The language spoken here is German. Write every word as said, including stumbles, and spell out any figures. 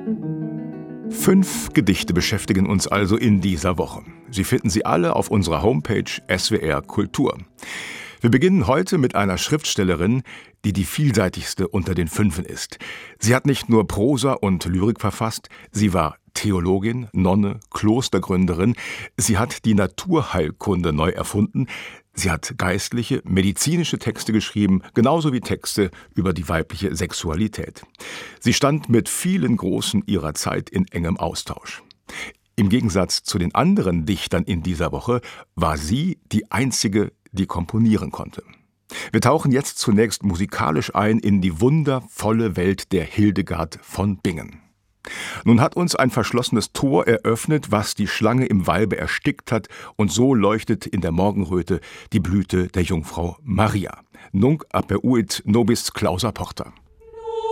Fünf Gedichte beschäftigen uns also in dieser Woche. Sie finden sie alle auf unserer Homepage S W R Kultur. Wir beginnen heute mit einer Schriftstellerin, die die vielseitigste unter den Fünfen ist. Sie hat nicht nur Prosa und Lyrik verfasst, sie war Theologin, Nonne, Klostergründerin. Sie hat die Naturheilkunde neu erfunden. Sie hat geistliche, medizinische Texte geschrieben, genauso wie Texte über die weibliche Sexualität. Sie stand mit vielen Großen ihrer Zeit in engem Austausch. Im Gegensatz zu den anderen Dichtern in dieser Woche war sie die einzige, die komponieren konnte. Wir tauchen jetzt zunächst musikalisch ein in die wundervolle Welt der Hildegard von Bingen. Nun hat uns ein verschlossenes Tor eröffnet, was die Schlange im Walbe erstickt hat, und so leuchtet in der Morgenröte die Blüte der Jungfrau Maria. Nunc apeuit nobis clausa porta.